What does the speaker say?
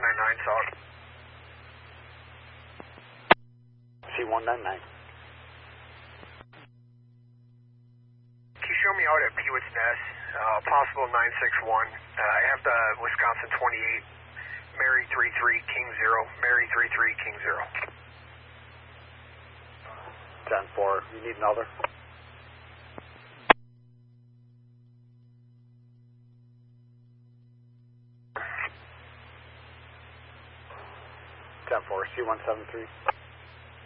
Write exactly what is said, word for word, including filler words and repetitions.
nine nine, solid. C one nine nine. Can you show me out at Peewit's Nest, uh, possible nine six one? Uh, I have the Wisconsin twenty-eight, Mary three three, King zero, Mary three three, King zero. ten four, you need another? ten four, C one seven three.